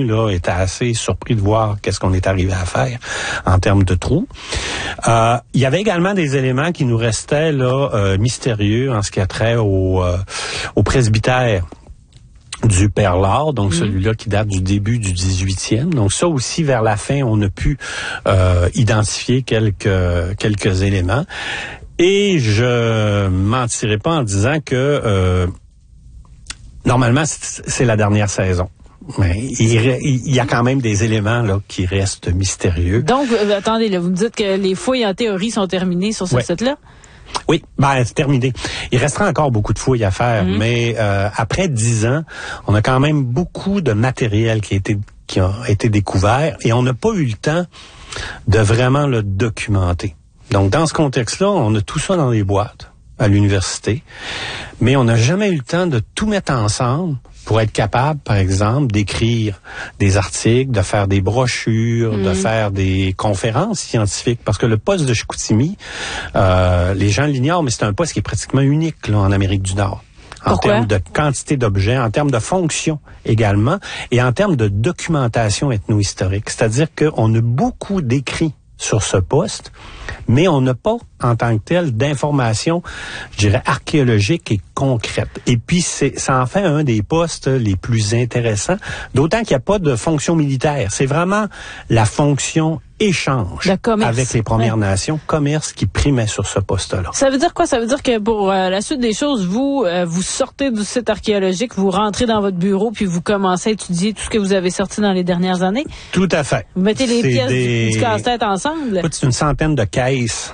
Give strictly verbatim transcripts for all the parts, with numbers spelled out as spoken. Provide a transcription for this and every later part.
là, étaient assez surpris de voir qu'est-ce qu'on est arrivé à faire en termes de trous. Euh, il y avait également des éléments qui nous restaient là euh, mystérieux en ce qui a trait au, euh, au presbytère du Père Lard, donc mmh. celui-là qui date du début du dix-huitième. Donc ça aussi, vers la fin, on a pu euh, identifier quelques quelques éléments. Et je mentirai pas en disant que euh, normalement, c'est, c'est la dernière saison. Mais il, il y a quand même des éléments là qui restent mystérieux. Donc, euh, attendez, là, vous me dites que les fouilles en théorie sont terminées sur ce ouais. site-là? Oui, ben c'est terminé. Il restera encore beaucoup de fouilles à faire, mmh. mais euh, après dix ans, on a quand même beaucoup de matériel qui a été qui a été découvert et on n'a pas eu le temps de vraiment le documenter. Donc dans ce contexte-là, on a tout ça dans des boîtes à l'université, mais on n'a jamais eu le temps de tout mettre ensemble pour être capable, par exemple, d'écrire des articles, de faire des brochures, mmh. de faire des conférences scientifiques. Parce que le poste de Chicoutimi, euh, les gens l'ignorent, mais c'est un poste qui est pratiquement unique là, en Amérique du Nord. En Pourquoi? termes de quantité d'objets, en termes de fonction également, et en termes de documentation ethno-historique. C'est-à-dire qu'on a beaucoup d'écrits sur ce poste, mais on n'a pas, en tant que tel, d'informations, je dirais, archéologiques et concrètes. Et puis, c'est, ça en fait un des postes les plus intéressants, d'autant qu'il n'y a pas de fonction militaire. C'est vraiment la fonction échange avec les Premières ouais. Nations, commerce qui primait sur ce poste-là. Ça veut dire quoi? Ça veut dire que pour euh, la suite des choses, vous euh, vous sortez du site archéologique, vous rentrez dans votre bureau, puis vous commencez à étudier tout ce que vous avez sorti dans les dernières années? Tout à fait. Vous mettez les c'est pièces des... du, du casse-tête ensemble? Écoute, c'est une centaine de caisses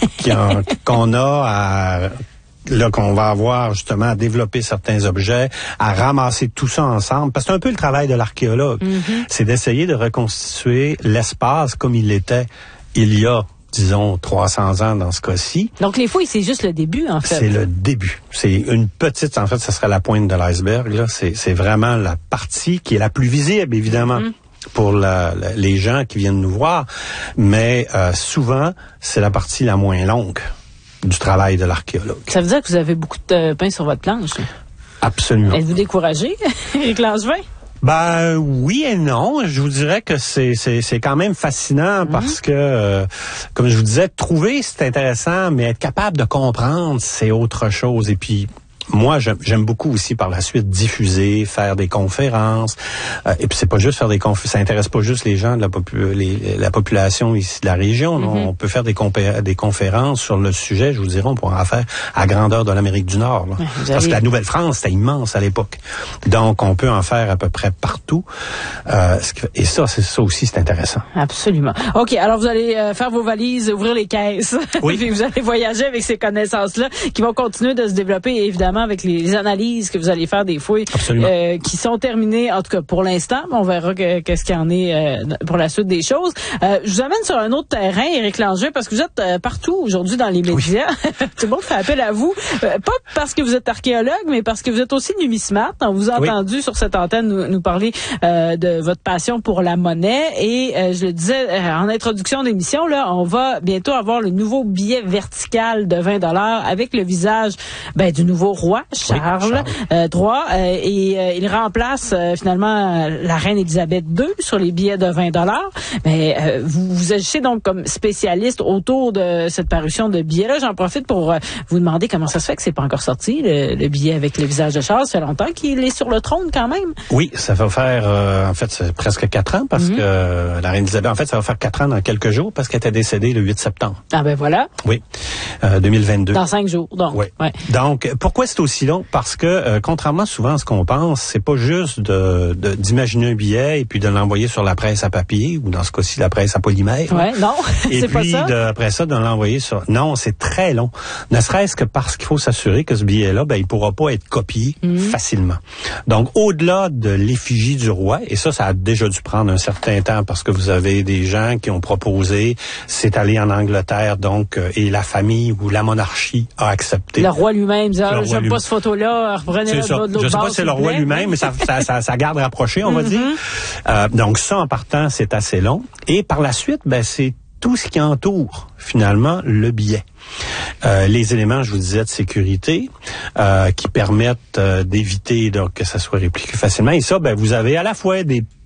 a, qu'on a à... là qu'on va avoir justement à développer certains objets, à ramasser tout ça ensemble, parce que c'est un peu le travail de l'archéologue, mm-hmm. c'est d'essayer de reconstituer l'espace comme il était il y a, disons, trois cents ans dans ce cas-ci. Donc les fouilles, c'est juste le début, en fait. C'est le début. C'est une petite, en fait, ce serait la pointe de l'iceberg, là. C'est, c'est vraiment la partie qui est la plus visible, évidemment. Mm-hmm. pour la, la, les gens qui viennent nous voir, mais euh, souvent, c'est la partie la moins longue du travail de l'archéologue. Ça veut dire que vous avez beaucoup de pain sur votre planche? Absolument. Êtes-vous découragé, Éric Langevin? Ben oui et non. Je vous dirais que c'est c'est c'est quand même fascinant mm-hmm. parce que, euh, comme je vous disais, trouver c'est intéressant, mais être capable de comprendre c'est autre chose. Et puis moi, j'aime, j'aime beaucoup aussi par la suite diffuser, faire des conférences. Euh, et puis c'est pas juste faire des conférences, ça intéresse pas juste les gens de la, popu- les, la population ici de la région. Mm-hmm. On peut faire des, compé- des conférences sur le sujet. Je vous dirais, on pourra en faire à grandeur de l'Amérique du Nord. Là. Parce avez... que la Nouvelle-France, c'était immense à l'époque. Donc, on peut en faire à peu près partout. Euh, et ça, c'est ça aussi, c'est intéressant. Absolument. OK, alors vous allez euh, faire vos valises, ouvrir les caisses. Oui. Puis vous allez voyager avec ces connaissances-là qui vont continuer de se développer, évidemment, avec les, les analyses que vous allez faire des fouilles euh, qui sont terminées, en tout cas pour l'instant. On verra que, qu'est-ce qu'il y en est euh, pour la suite des choses. Euh, je vous amène sur un autre terrain, Éric Langevin, parce que vous êtes euh, partout aujourd'hui dans les médias. Oui. Tout le monde fait appel à vous. Euh, pas parce que vous êtes archéologue, mais parce que vous êtes aussi numismate. On vous a oui. entendu sur cette antenne nous, nous parler euh, de votre passion pour la monnaie. Et euh, je le disais euh, en introduction d'émission, là, on va bientôt avoir le nouveau billet vertical de vingt dollars avec le visage ben, du nouveau roi Charles, oui, Charles. Euh, trois, euh, et euh, il remplace euh, finalement euh, la reine Élisabeth deux sur les billets de vingt dollars. Mais euh, vous, vous agissez donc comme spécialiste autour de cette parution de billets-là. J'en profite pour euh, vous demander comment ça se fait que c'est pas encore sorti, le, le billet avec le visage de Charles. Ça fait longtemps qu'il est sur le trône quand même. Oui, ça va faire, euh, en fait, c'est presque quatre ans parce mm-hmm. que euh, la reine Élisabeth, en fait, ça va faire quatre ans dans quelques jours parce qu'elle était décédée le huit septembre. Ah ben voilà. Oui, euh, deux mille vingt-deux. Dans cinq jours, donc. Oui. Ouais. Donc, pourquoi c'est aussi long? Parce que, euh, contrairement souvent à ce qu'on pense, c'est pas juste de, de, d'imaginer un billet et puis de l'envoyer sur la presse à papier, ou dans ce cas-ci, la presse à polymère. Ouais, non, c'est pas ça. Et puis, après ça, de l'envoyer sur... Non, c'est très long. Ne serait-ce que parce qu'il faut s'assurer que ce billet-là, ben, il pourra pas être copié mmh. facilement. Donc, au-delà de l'effigie du roi, et ça, ça a déjà dû prendre un certain temps parce que vous avez des gens qui ont proposé, c'est allé en Angleterre, donc, euh, et la famille ou la monarchie a accepté. Le roi lui-même dit, ah, j'aime lui... pas ce photo-là, reprenez-le de l'autre. Je sais pas si c'est le roi lui-même, mais ça, ça, ça, ça garde rapproché, on mm-hmm. va dire. Euh, donc ça, en partant, c'est assez long. Et par la suite, ben, c'est tout ce qui entoure, finalement, le billet. Euh, les éléments, je vous disais, de sécurité, euh, qui permettent euh, d'éviter donc, que ça soit répliqué facilement. Et ça, ben, vous avez à la fois des